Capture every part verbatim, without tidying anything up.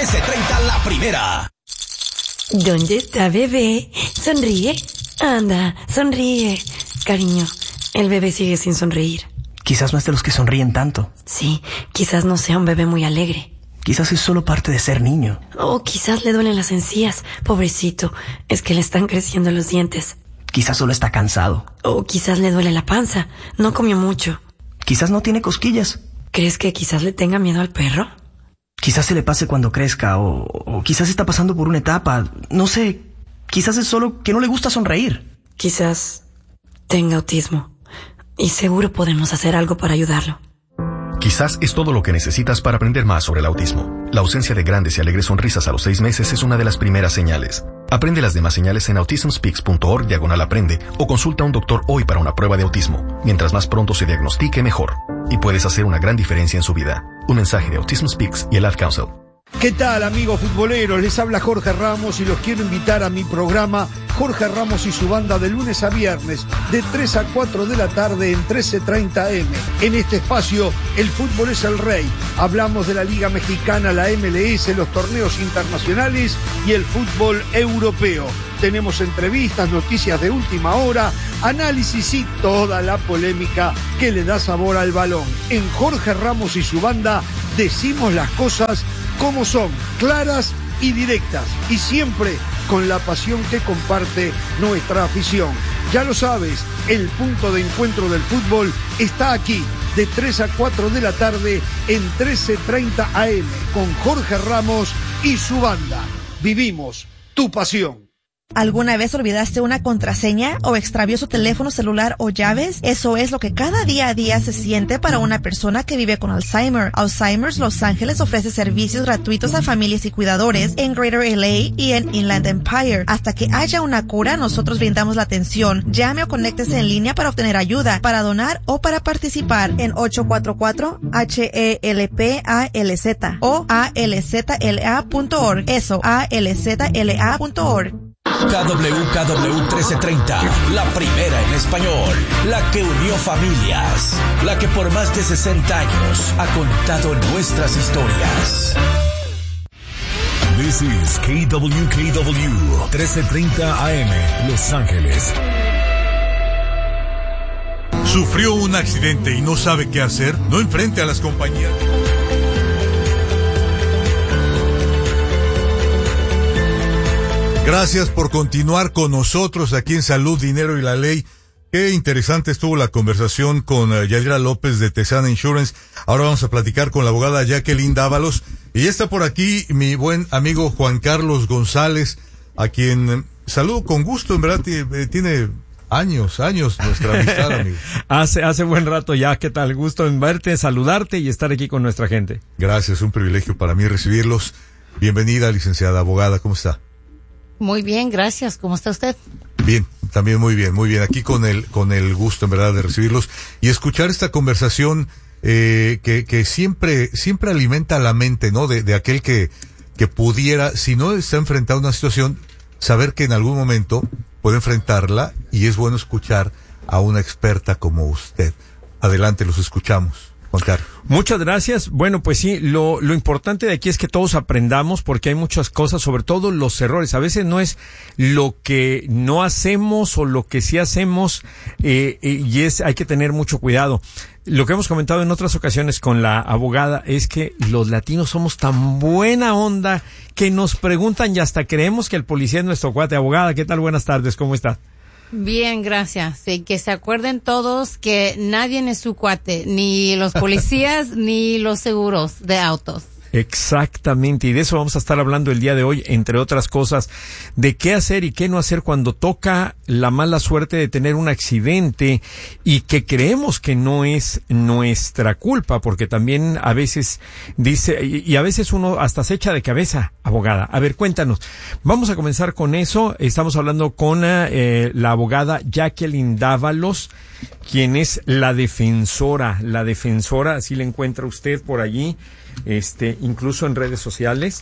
trece treinta La Primera. ¿Dónde está bebé? Sonríe. Anda, sonríe. Cariño, el bebé sigue sin sonreír. Quizás no es de los que sonríen tanto. Sí, quizás no sea un bebé muy alegre. Quizás es solo parte de ser niño. O quizás le duelen las encías. Pobrecito, es que le están creciendo los dientes. Quizás solo está cansado. O quizás le duele la panza. No comió mucho. Quizás no tiene cosquillas. ¿Crees que quizás le tenga miedo al perro? Quizás se le pase cuando crezca, o, o quizás está pasando por una etapa. No sé, quizás es solo que no le gusta sonreír. Quizás tenga autismo. Y seguro podemos hacer algo para ayudarlo. Quizás es todo lo que necesitas para aprender más sobre el autismo. La ausencia de grandes y alegres sonrisas a los seis meses es una de las primeras señales. Aprende las demás señales en autismspeaks.org diagonal aprende o consulta a un doctor hoy para una prueba de autismo. Mientras más pronto se diagnostique, mejor. Y puedes hacer una gran diferencia en su vida. Un mensaje de Autism Speaks y el Ad Council. ¿Qué tal, amigos futboleros? Les habla Jorge Ramos y los quiero invitar a mi programa Jorge Ramos y su banda de lunes a viernes de tres a cuatro de la tarde en trece treinta eme. En este espacio, el fútbol es el rey. Hablamos de la Liga Mexicana, la eme ele ese, los torneos internacionales y el fútbol europeo. Tenemos entrevistas, noticias de última hora, análisis y toda la polémica que le da sabor al balón. En Jorge Ramos y su banda decimos las cosas como son, claras y directas, y siempre con la pasión que comparte nuestra afición. Ya lo sabes, el punto de encuentro del fútbol está aquí, de tres a cuatro de la tarde en trece treinta a eme, con Jorge Ramos y su banda. Vivimos tu pasión. ¿Alguna vez olvidaste una contraseña o extravió su teléfono celular o llaves? Eso es lo que cada día a día se siente para una persona que vive con Alzheimer. Alzheimer's Los Ángeles ofrece servicios gratuitos a familias y cuidadores en Greater ele a y en Inland Empire. Hasta que haya una cura, nosotros brindamos la atención. Llame o conéctese en línea para obtener ayuda, para donar o para participar en ocho cuatro cuatro H E L P A L Z o A L Z L A punto org. Eso, A L Z L A punto org. K W K W trece treinta, la primera en español, la que unió familias, la que por más de sesenta años ha contado nuestras historias. This is K W K W trece treinta A M, Los Ángeles. ¿Sufrió un accidente y no sabe qué hacer? No enfrente a las compañías. Gracias por continuar con nosotros aquí en Salud, Dinero y la Ley. Qué interesante estuvo la conversación con uh, Yadira López de Texana Insurance. Ahora vamos a platicar con la abogada Jacqueline Dávalos. Y está por aquí mi buen amigo Juan Carlos González, a quien eh, saludo con gusto. En verdad t- tiene años, años nuestra amistad, amigo. hace, hace buen rato ya. ¿Qué tal? Gusto en verte, saludarte y estar aquí con nuestra gente. Gracias, un privilegio para mí recibirlos. Bienvenida, licenciada abogada. ¿Cómo está? Muy bien, gracias. ¿Cómo está usted? Bien, también muy bien, muy bien. Aquí con el con el gusto, en verdad, de recibirlos y escuchar esta conversación eh, que que siempre siempre alimenta la mente, ¿no? De, de aquel que que pudiera, si no está enfrentado a una situación, saber que en algún momento puede enfrentarla y es bueno escuchar a una experta como usted. Adelante, los escuchamos. Juan Carlos. Muchas gracias. Bueno, pues sí, lo, lo importante de aquí es que todos aprendamos porque hay muchas cosas, sobre todo los errores. A veces no es lo que no hacemos o lo que sí hacemos, eh, eh, y es, hay que tener mucho cuidado. Lo que hemos comentado en otras ocasiones con la abogada es que los latinos somos tan buena onda que nos preguntan y hasta creemos que el policía es nuestro cuate. Abogada, ¿qué tal? Buenas tardes, ¿cómo está? Bien, gracias. Sí, que se acuerden todos que nadie es su cuate, ni los policías ni los seguros de autos. Exactamente, y de eso vamos a estar hablando el día de hoy, entre otras cosas, de qué hacer y qué no hacer cuando toca la mala suerte de tener un accidente y que creemos que no es nuestra culpa, porque también a veces dice, y, y a veces uno hasta se echa de cabeza, abogada. A ver, cuéntanos. Vamos a comenzar con eso. Estamos hablando con eh, la abogada Jacqueline Dávalos, quien es la defensora, la defensora, así la encuentra usted por allí, este, incluso en redes sociales,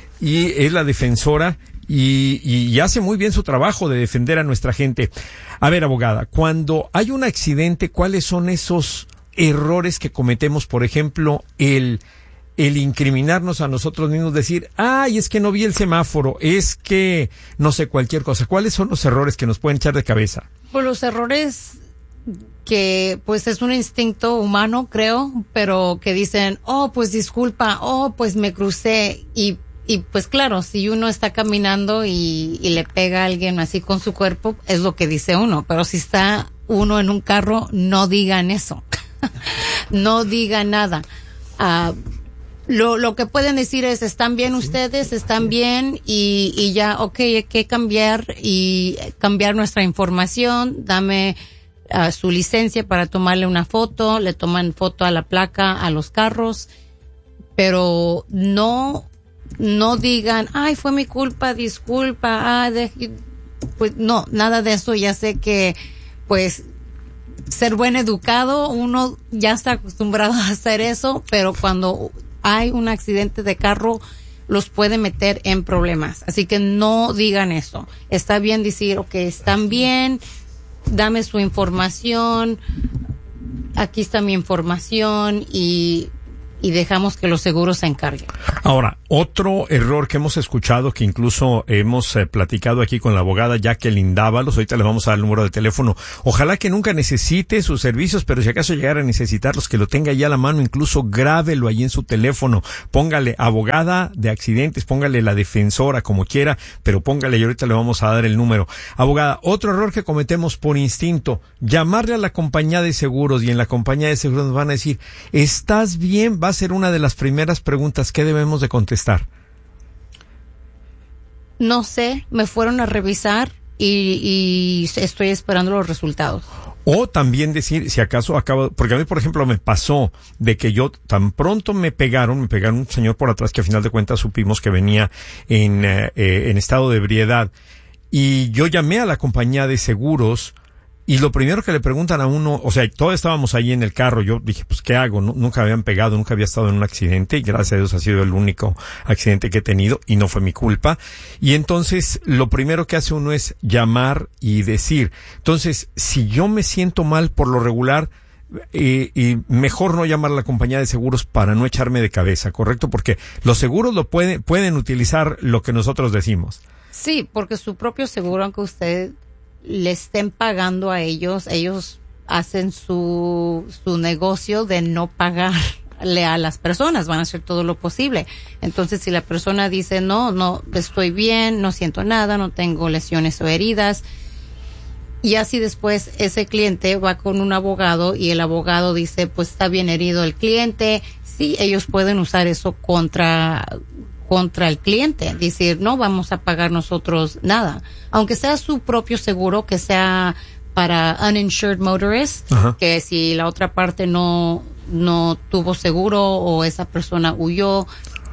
y es la defensora y, y hace muy bien su trabajo de defender a nuestra gente. A ver, abogada, cuando hay un accidente, ¿cuáles son esos errores que cometemos? Por ejemplo, el el incriminarnos a nosotros mismos, decir, ay, es que no vi el semáforo, es que no sé, cualquier cosa. ¿Cuáles son los errores que nos pueden echar de cabeza? Pues los errores que pues es un instinto humano, creo, pero que dicen, oh, pues disculpa, oh, pues me crucé. Y, y pues claro, si uno está caminando y, y le pega a alguien así con su cuerpo, es lo que dice uno. Pero si está uno en un carro, no digan eso. No digan nada. Uh, lo, lo que pueden decir es, ¿están bien ustedes? ¿Están bien? Y, y ya, ok, hay que cambiar y cambiar nuestra información. Dame uh, su licencia para tomarle una foto. Le toman foto a la placa, a los carros. Pero no, no digan, ay, fue mi culpa, disculpa. Ah, de, pues no, nada de eso. Ya sé que, pues, ser buen educado, uno ya está acostumbrado a hacer eso, pero cuando hay un accidente de carro, los puede meter en problemas. Así que no digan eso. Está bien decir, ok, están bien, dame su información, aquí está mi información y, y dejamos que los seguros se encarguen. Ahora, otro error que hemos escuchado, que incluso hemos eh, platicado aquí con la abogada Jacqueline Dávalos, ahorita le vamos a dar el número de teléfono. Ojalá que nunca necesite sus servicios, pero si acaso llegara a necesitarlos, que lo tenga ya a la mano, incluso grábelo ahí en su teléfono. Póngale abogada de accidentes, póngale la defensora, como quiera, pero póngale y ahorita le vamos a dar el número. Abogada, otro error que cometemos por instinto, llamarle a la compañía de seguros, y en la compañía de seguros nos van a decir, ¿estás bien? Va a ser una de las primeras preguntas que debemos de contestar. No sé, me fueron a revisar y, y estoy esperando los resultados. O también decir, si acaso acabo, porque a mí, por ejemplo, me pasó de que yo tan pronto me pegaron, me pegaron un señor por atrás que a final de cuentas supimos que venía en, eh, en estado de ebriedad, y yo llamé a la compañía de seguros. Y lo primero que le preguntan a uno, o sea, todos estábamos ahí en el carro, yo dije, pues, ¿qué hago? No, nunca me habían pegado, nunca había estado en un accidente, y gracias a Dios ha sido el único accidente que he tenido, y no fue mi culpa. Y entonces, lo primero que hace uno es llamar y decir. Entonces, si yo me siento mal por lo regular, eh, y mejor no llamar a la compañía de seguros para no echarme de cabeza, ¿correcto? Porque los seguros lo pueden, pueden utilizar lo que nosotros decimos. Sí, porque su propio seguro, aunque usted le estén pagando a ellos, ellos hacen su, su negocio de no pagarle a las personas, van a hacer todo lo posible. Entonces, si la persona dice, no, no, estoy bien, no siento nada, no tengo lesiones o heridas, y así después ese cliente va con un abogado y el abogado dice, pues está bien herido el cliente, sí, ellos pueden usar eso contra contra el cliente, decir, no vamos a pagar nosotros nada, aunque sea su propio seguro, que sea para uninsured motorists, ajá, que si la otra parte no no tuvo seguro o esa persona huyó,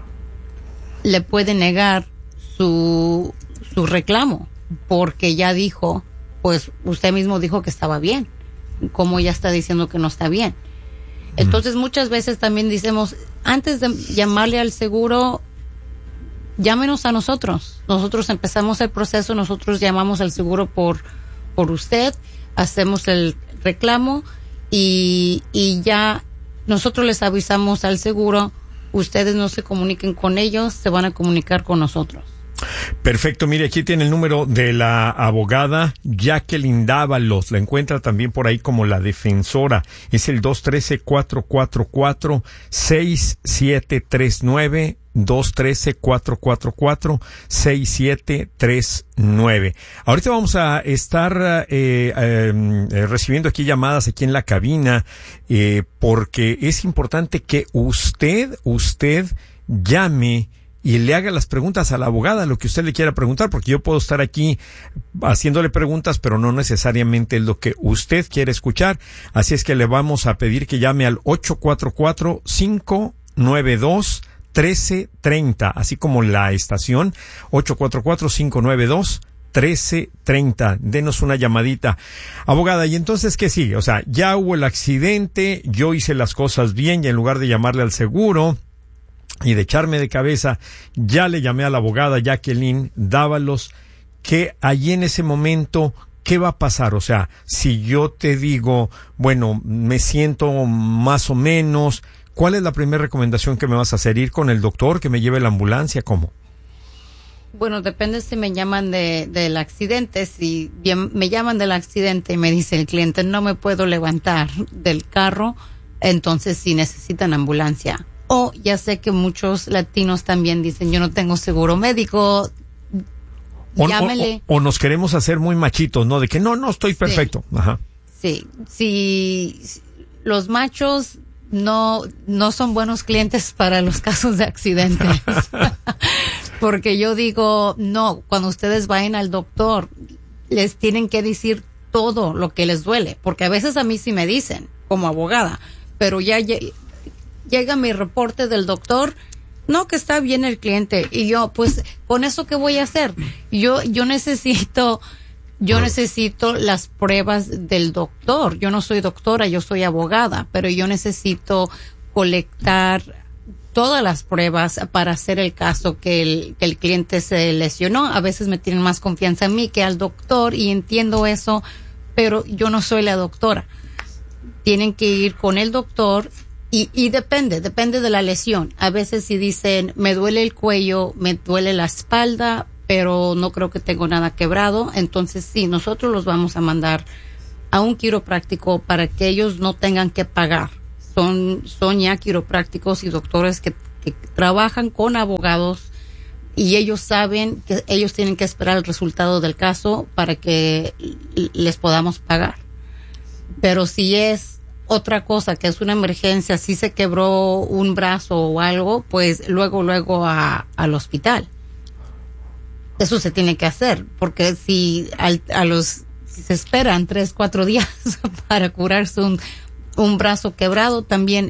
le puede negar su su reclamo, porque ya dijo, pues usted mismo dijo que estaba bien, como ya está diciendo que no está bien. Entonces, muchas veces también decimos, antes de llamarle al seguro, llámenos a nosotros. Nosotros empezamos el proceso, nosotros llamamos al seguro por por usted, hacemos el reclamo y, y ya nosotros les avisamos al seguro, ustedes no se comuniquen con ellos, se van a comunicar con nosotros. Perfecto, mire, aquí tiene el número de la abogada Jacqueline Dávalos, la encuentra también por ahí como la defensora, es el dos uno tres, cuatro cuatro cuatro, seis siete tres nueve, dos uno tres, cuatro cuatro cuatro, seis siete tres nueve. Ahorita vamos a estar eh, eh, recibiendo aquí llamadas aquí en la cabina, eh, porque es importante que usted, usted llame y le haga las preguntas a la abogada, lo que usted le quiera preguntar, porque yo puedo estar aquí haciéndole preguntas, pero no necesariamente es lo que usted quiere escuchar. Así es que le vamos a pedir que llame al ocho cuatro cuatro, cinco nueve dos, uno tres tres cero, así como la estación, ocho cuatro cuatro, cinco nueve dos, uno tres tres cero. Denos una llamadita. Abogada, ¿y entonces qué sigue? O sea, ya hubo el accidente, yo hice las cosas bien y en lugar de llamarle al seguro y de echarme de cabeza, ya le llamé a la abogada Jacqueline Dávalos, que allí en ese momento, ¿qué va a pasar? O sea, si yo te digo, bueno, me siento más o menos, ¿cuál es la primera recomendación que me vas a hacer? ¿Ir con el doctor, que me lleve la ambulancia? ¿Cómo? Bueno, depende si me llaman de, del accidente. Si bien me llaman del accidente y me dice el cliente, no me puedo levantar del carro, entonces sí necesitan ambulancia. O ya sé que muchos latinos también dicen, yo no tengo seguro médico, o, llámele. O, o, o nos queremos hacer muy machitos, ¿no? De que no, no, estoy perfecto. Sí. Ajá. Sí, si los machos no, no son buenos clientes para los casos de accidentes. Porque yo digo, no, cuando ustedes vayan al doctor, les tienen que decir todo lo que les duele. Porque a veces a mí sí me dicen, como abogada, pero ya llega mi reporte del doctor, no, que está bien el cliente. Y yo, pues, ¿con eso qué voy a hacer? Yo, yo necesito, yo necesito las pruebas del doctor. Yo no soy doctora, yo soy abogada, pero yo necesito colectar todas las pruebas para hacer el caso que el, que el cliente se lesionó. A veces me tienen más confianza en mí que al doctor y entiendo eso, pero yo no soy la doctora. Tienen que ir con el doctor y, y depende, depende de la lesión. A veces si dicen, me duele el cuello, me duele la espalda, pero no creo que tengo nada quebrado, entonces sí, nosotros los vamos a mandar a un quiropráctico para que ellos no tengan que pagar. Son, son ya quiroprácticos y doctores que, que trabajan con abogados y ellos saben que ellos tienen que esperar el resultado del caso para que les podamos pagar. Pero si es otra cosa, que es una emergencia, si se quebró un brazo o algo, pues luego, luego a, al hospital. Eso se tiene que hacer, porque si al, a los, si se esperan tres, cuatro días para curarse un un brazo quebrado, también